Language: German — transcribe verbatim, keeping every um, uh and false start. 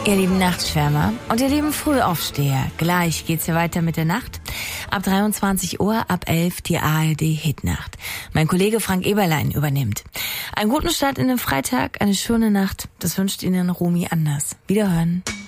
Ihr lieben Nachtschwärmer und ihr lieben Frühaufsteher, gleich geht's hier weiter mit der Nacht. Ab dreiundzwanzig Uhr, ab elf die A R D-Hitnacht. Mein Kollege Frank Eberlein übernimmt. Einen guten Start in den Freitag, eine schöne Nacht. Das wünscht Ihnen Romy Anders. Wiederhören.